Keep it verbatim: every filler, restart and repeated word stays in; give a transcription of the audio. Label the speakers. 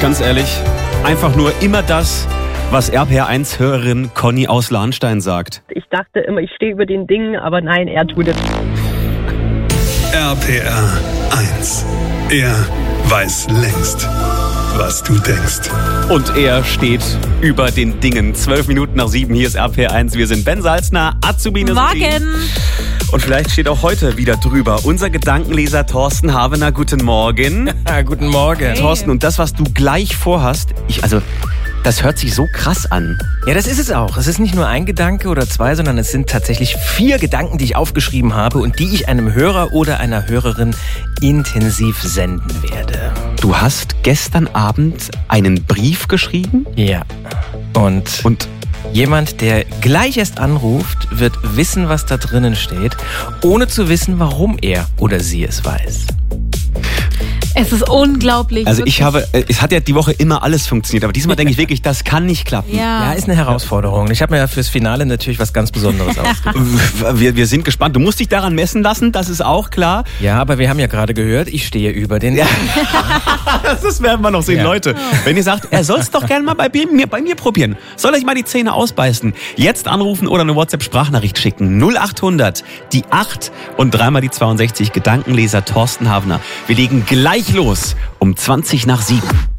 Speaker 1: Ganz ehrlich, einfach nur immer das, was R P R eins-Hörerin Conny aus Lahnstein sagt.
Speaker 2: Ich dachte immer, ich stehe über den Dingen, aber nein, er tut es.
Speaker 3: R P R eins. Er weiß längst, was du denkst.
Speaker 1: Und er steht über den Dingen. Zwölf Minuten nach sieben, hier ist R P R eins. Wir sind Ben Salzner, Azubine
Speaker 4: Morgen.
Speaker 1: Und vielleicht steht auch heute wieder drüber unser Gedankenleser Thorsten Havener. Guten Morgen.
Speaker 5: Ja, guten Morgen.
Speaker 4: Hey.
Speaker 1: Thorsten, und das, was du gleich vorhast, ich, also, das hört sich so krass an.
Speaker 5: Ja, das ist es auch. Es ist nicht nur ein Gedanke oder zwei, sondern es sind tatsächlich vier Gedanken, die ich aufgeschrieben habe und die ich einem Hörer oder einer Hörerin intensiv senden werde.
Speaker 1: Du hast gestern Abend einen Brief geschrieben?
Speaker 5: Ja. Und,
Speaker 1: Und
Speaker 5: jemand, der gleich erst anruft, wird wissen, was da drinnen steht, ohne zu wissen, warum er oder sie es weiß.
Speaker 4: Es ist unglaublich.
Speaker 1: also
Speaker 4: wirklich.
Speaker 1: ich habe, es hat ja die Woche immer alles funktioniert, aber diesmal denke ich wirklich, das kann nicht klappen.
Speaker 4: Ja.
Speaker 5: Ja, ist eine Herausforderung. Ich habe mir ja fürs Finale natürlich was ganz Besonderes ausgedacht.
Speaker 1: Wir, wir sind gespannt. Du musst dich daran messen lassen, das ist auch klar.
Speaker 5: Ja, aber wir haben ja gerade gehört, ich stehe über den...
Speaker 1: Ja. Das werden wir noch sehen,
Speaker 5: Ja.
Speaker 1: Leute. Wenn ihr sagt, er soll es doch gerne mal bei mir, bei mir probieren. Soll ich mal die Zähne ausbeißen? Jetzt anrufen oder eine WhatsApp-Sprachnachricht schicken. null achthundert, die acht und dreimal die zweiundsechzig. Gedankenleser Thorsten Havener. Wir legen gleich los um zwanzig nach sieben.